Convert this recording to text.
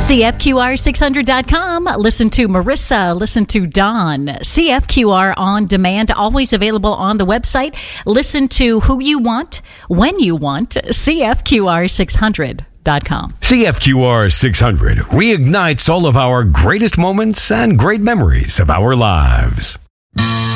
CFQR600.com. Listen to Marissa. Listen to Don. CFQR On Demand. Always available on the website. Listen to who you want, when you want. CFQR600.com. CFQR 600 reignites all of our greatest moments and great memories of our lives.